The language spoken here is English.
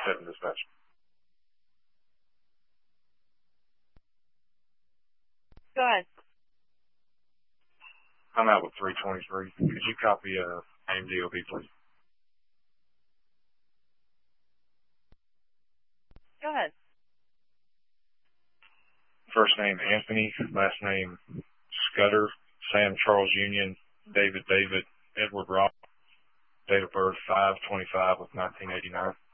7 dispatch. Go ahead. I'm out with 323. Could you copy name DOB, please? Go ahead. First name Anthony, last name Scudder, Sam Charles Union, David Edward Rock, date of birth 5/25 of 1989.